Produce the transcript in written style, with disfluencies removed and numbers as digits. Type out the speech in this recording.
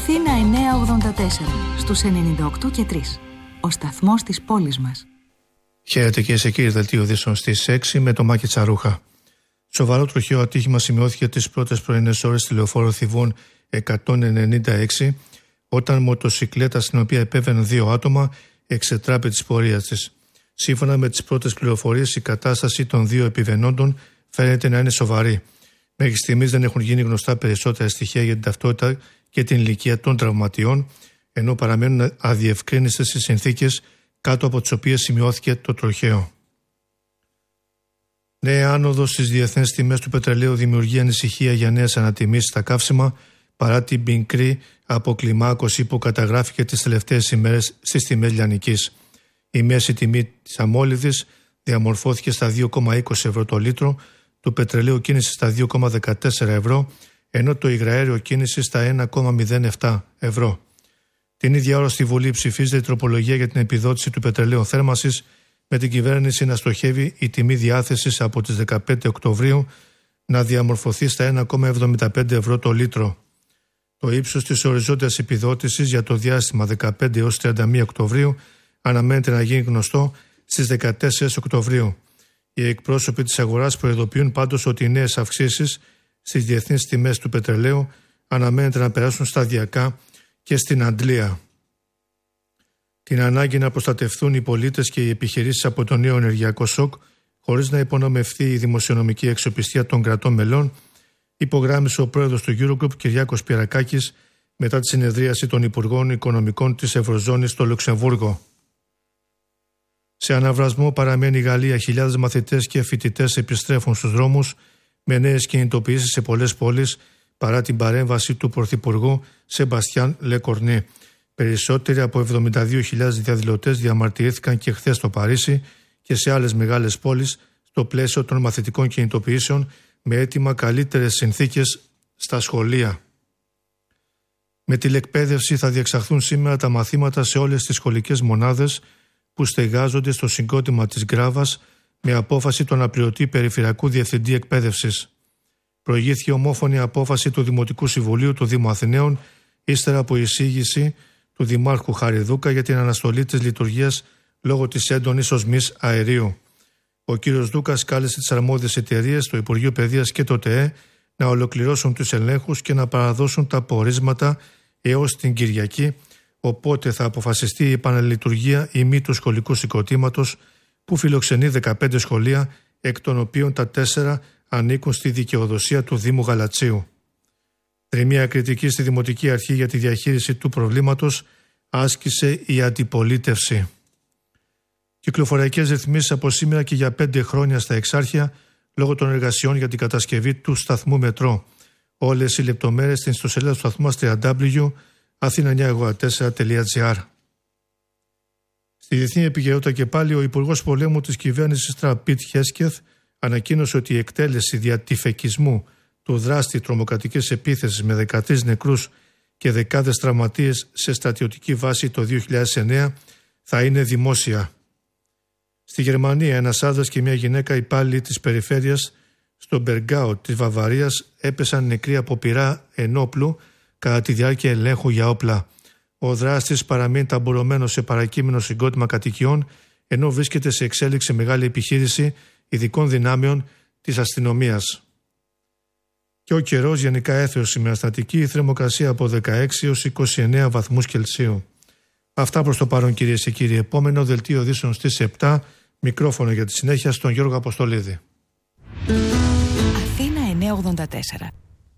Αθήνα 984 στους 98 και 3. Ο σταθμός της πόλης μας. Χαίρετε και σε κύριε δελτίο ειδήσεων στις 6 με το Μάκη Τσαρούχα. Σοβαρό τροχαίο ατύχημα σημειώθηκε τις πρώτες πρωινές ώρες στη λεωφόρο Θηβών 196 όταν μοτοσικλέτα στην οποία επέβαιναν 2 άτομα εξετράπη της πορείας της. Σύμφωνα με τις πρώτες πληροφορίες, η κατάσταση των 2 επιβαινόντων φαίνεται να είναι σοβαρή. Μέχρι στιγμής δεν έχουν γίνει γνωστά περισσότερα στοιχεία για την ταυτότητα και την ηλικία των τραυματιών, ενώ παραμένουν αδιευκρίνιστες οι συνθήκες κάτω από τις οποίες σημειώθηκε το τροχαίο. Νέα άνοδος στις διεθνές τιμές του πετρελαίου δημιουργεί ανησυχία για νέες ανατιμήσεις στα καύσιμα παρά την πικρή αποκλιμάκωση που καταγράφηκε τις τελευταίες ημέρες στις τιμές λιανικής. Η μέση τιμή της αμόλυδης διαμορφώθηκε στα 2,20 ευρώ το λίτρο, του πετρελαίου κίνηση στα 2,14 ευρώ, ενώ το υγραέριο κίνηση στα 1,07 ευρώ. Την ίδια ώρα στη Βουλή ψηφίζεται η τροπολογία για την επιδότηση του πετρελαίου θέρμανσης, με την κυβέρνηση να στοχεύει η τιμή διάθεσης από τις 15 Οκτωβρίου να διαμορφωθεί στα 1,75 ευρώ το λίτρο. Το ύψος της οριζόντιας επιδότησης για το διάστημα 15 έως 31 Οκτωβρίου αναμένεται να γίνει γνωστό στις 14 Οκτωβρίου. Οι εκπρόσωποι της αγοράς προειδοποιούν πάντως ότι οι νέες αυξήσεις στις διεθνείς τιμές του πετρελαίου αναμένεται να περάσουν σταδιακά και στην αντλία. Την ανάγκη να προστατευτούν οι πολίτες και οι επιχειρήσεις από το νέο ενεργειακό σοκ, χωρίς να υπονομευθεί η δημοσιονομική αξιοπιστία των κρατών μελών, υπογράμμισε ο πρόεδρος του Eurogroup Κυριάκος Πιερακάκης μετά τη συνεδρίαση των Υπουργών Οικονομικών της Ευρωζώνης στο Λουξεμβούργο. Σε αναβρασμό παραμένει η Γαλλία. Χιλιάδες μαθητές και φοιτητές επιστρέφουν στους δρόμους με νέες κινητοποιήσεις σε πολλές πόλεις παρά την παρέμβαση του Πρωθυπουργού Σεμπαστιάν Λεκορνέ. Περισσότεροι από 72.000 διαδηλωτές διαμαρτυρήθηκαν και χθες στο Παρίσι και σε άλλες μεγάλες πόλεις στο πλαίσιο των μαθητικών κινητοποιήσεων με αίτημα καλύτερες συνθήκες στα σχολεία. Με τηλεκπαίδευση θα διεξαχθούν σήμερα τα μαθήματα σε όλες τις σχολικές μονάδες που στεγάζονται στο συγκρότημα της Γκράβας με απόφαση του αναπληρωτή Περιφερειακού Διευθυντή Εκπαίδευσης. Προηγήθηκε ομόφωνη απόφαση του Δημοτικού Συμβουλίου του Δήμου Αθηναίων ύστερα από εισήγηση του Δημάρχου Χαριδούκα για την αναστολή της λειτουργίας λόγω της έντονης οσμής αερίου. Ο κ. Δούκας κάλεσε τις αρμόδιες εταιρείες, το Υπουργείο Παιδείας και το ΤΕΕ να ολοκληρώσουν τους ελέγχους και να παραδώσουν τα πορίσματα έως την Κυριακή, οπότε θα αποφασιστεί η επαναλειτουργία ή μη του σχολικού συγκροτήματος που φιλοξενεί 15 σχολεία, εκ των οποίων τα 4 ανήκουν στη δικαιοδοσία του Δήμου Γαλατσίου. Τριμία κριτική στη Δημοτική Αρχή για τη διαχείριση του προβλήματος άσκησε η αντιπολίτευση. Κυκλοφοριακές ρυθμίσεις από σήμερα και για 5 χρόνια στα Εξάρχεια λόγω των εργασιών για την κατασκευή του σταθμού μετρό. Όλες οι λεπτομέρειες στην ιστοσελίδα του σταθμού www.athena984.gr. Στη διεθνή επικαιρότητα και πάλι, ο Υπουργός Πολέμου της κυβέρνησης Τραπίτ Χέσκεθ ανακοίνωσε ότι η εκτέλεση διατυφεκισμού του δράστη τρομοκρατικής επίθεσης με 13 νεκρούς και δεκάδες τραυματίες σε στρατιωτική βάση το 2009 θα είναι δημόσια. Στη Γερμανία, ένας άντρας και μια γυναίκα υπάλληλοι της περιφέρειας στο Μπεργκάου της Βαβαρίας έπεσαν νεκροί από πυρά ενόπλου κατά τη διάρκεια ελέγχου για όπλα. Ο δράστης παραμένει ταμπουρωμένος σε παρακείμενο συγκρότημα κατοικιών, ενώ βρίσκεται σε εξέλιξη μεγάλη επιχείρηση ειδικών δυνάμεων της αστυνομίας. Και ο καιρός γενικά έθεος σήμερα στατική, η θερμοκρασία από 16 έως 29 βαθμούς Κελσίου. Αυτά προς το παρόν, κυρίες και κύριοι. Επόμενο δελτίο ειδήσεων στις 7, μικρόφωνο για τη συνέχεια στον Γιώργο Αποστολίδη. Αθήνα 984.